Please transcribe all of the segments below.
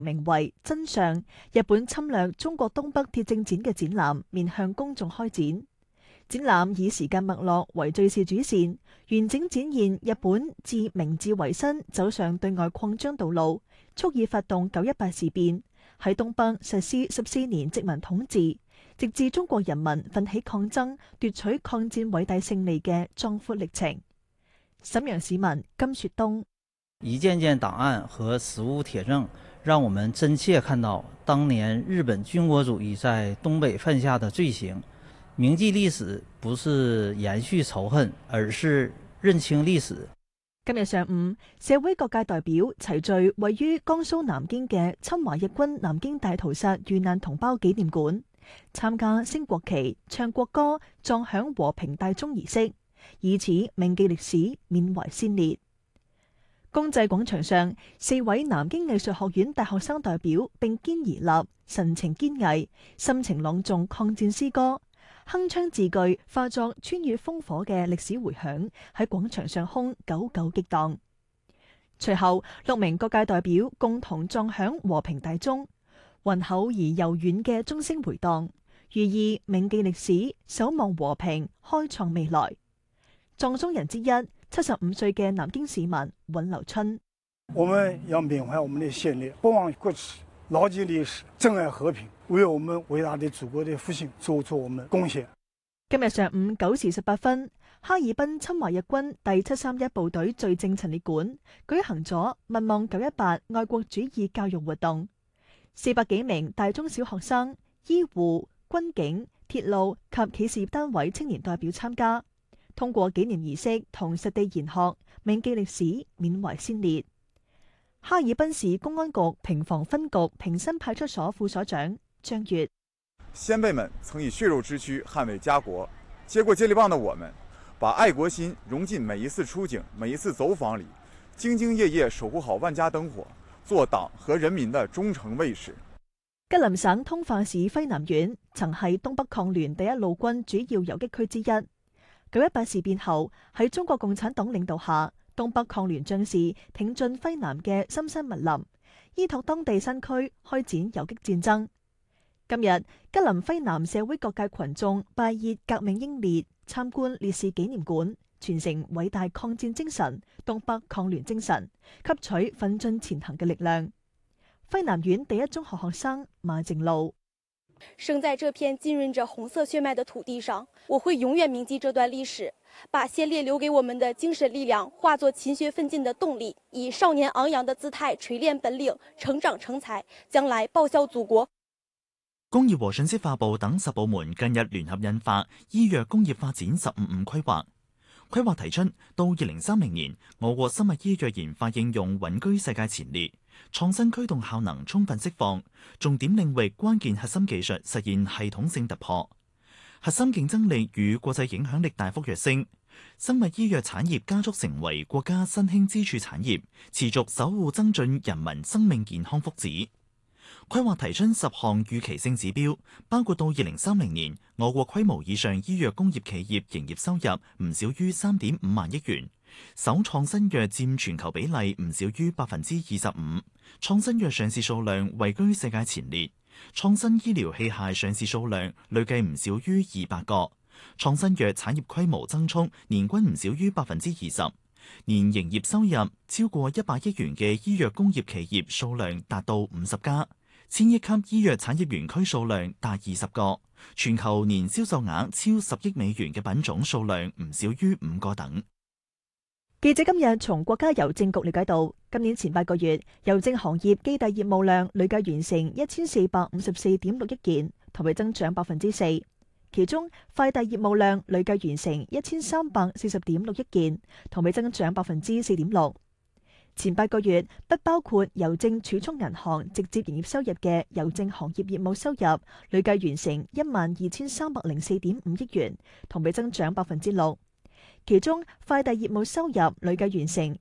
名為《真相：日本侵略中國東北鐵證展》嘅展覽面向公眾開展。展覽以時間脈絡為敘事主線，完整展現日本自明治維新走上對外擴張道路，蓄意發動9·18事變，喺東北實施14年殖民統治，直至中國人民奮起抗爭，奪取抗戰偉大勝利嘅壯闊歷程。瀋陽市民金雪東： 一件件檔案和實物鐵證，讓我們真切看到當年日本軍國主義在東北犯下的罪行。銘記歷史不是延續仇恨，而是認清歷史。 今日上午，社會各界代表齊聚位於江蘇南京嘅侵華日軍南京大屠殺遇難同胞紀念館，參加升國旗、唱國歌、撞響和平大鐘儀式，以此銘記歷史，緬懷先烈。公祭廣場上，4位南京藝術學院大學生代表並肩而立，神情堅毅，深情朗誦抗戰詩歌。鏗鏘字句化作穿越烽火嘅歷史回響，喺廣場上空久久激盪。隨後，6名各界代表共同撞響和平大鐘，渾厚而柔軟嘅鐘聲回盪，寓意銘記歷史，守望和平，開創未來。撞鐘人之一，75歲嘅南京市民尹留春： 我們要緬懷我們的先烈，不忘國恥，牢記歷史，珍愛和平，為我們偉大的祖國的復興做出我們貢獻。 今日上午9時18分，哈爾濱侵華日軍第731部隊罪證陳列館舉行咗勿忘9·18愛國主義教育活動，400幾名大中小學生、醫護、軍警、鐵路及企事業單位青年代表參加，通過紀念儀式同實地研學，銘記歷史，緬懷先烈。哈爾濱市公安局平房分局平新派出所副所長張月： 先輩們曾以血肉之軀捍衛家國，接過接力棒的我們，把愛國心融進每一次出警、每一次走訪裏，兢兢業業守護好萬家燈火，做黨和人民的忠誠衛士。 吉林省通化市輝南縣曾係東北抗聯第1路軍主要游擊區之一。9·18事變後，喺中國共產黨領導下，東北抗聯將士挺進輝南嘅深山密林，依託當地山區開展游擊戰爭。今日，吉林輝南社會各界群眾拜謁革命英烈，參觀烈士紀念館，傳承偉大抗戰精神、東北抗聯精神，吸取奮進前行嘅力量。輝南縣第1中學學生馬靜路： 生在這片浸潤着紅色血脈的土地上，我會永遠銘記這段歷史，把先烈留給我們的精神力量化作勤學奮進的動力，以少年昂揚的姿態錘煉本領，成長成才，將來報效祖國。 工業和信息化部等10部門近日聯合印發《醫藥工業發展15五規劃》，規劃提出到2030年，我國生物醫藥研發應用穩居世界前列，創新驅動效能充分釋放，重點領域關鍵核心技術實現系統性突破，核心競爭力與國際影響力大幅躍升，生物醫藥產業加速成為國家新興支柱產業，持續守護增進人民生命健康福祉。規劃提出10項預期性指標，包括到2030年，我國規模以上醫藥工業企業營業收入唔少於3.5萬億元，首創新藥佔全球比例唔少於25%，創新藥上市數量位居世界前列，創新醫療器械上市數量累計唔少於200個，創新藥產業規模增速年均唔少於20%，年營業收入超過100億元嘅醫藥工業企業數量達到50家。1000億級醫藥產業園區數量達20個，全球年銷售額超10億美元嘅品種數量唔少於5個等。 記者今日從國家郵政局了解到，今年前8個月，郵政行業寄遞業務量累計完成1454.6億件，同比增長4%。其中，快遞業務量累計完成1340.6億件，同比增長4.6%。前8個月不包括郵政儲蓄銀行直接營業收入嘅郵政行業業務收入累計完成12304.5億元，同比增長6%。其中快遞業務收入累計完成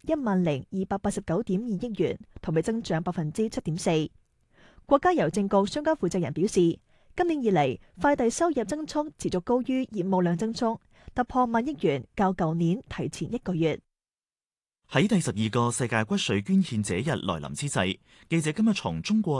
10289.2億元，同比增長7.4%。國家郵政局相關負責人表示，今年以嚟快遞收入增速持續高於業務量增速，突破1萬億元，較舊年提前1個月。 喺第12個世界骨髓捐獻者日來臨之際，記者今日從中國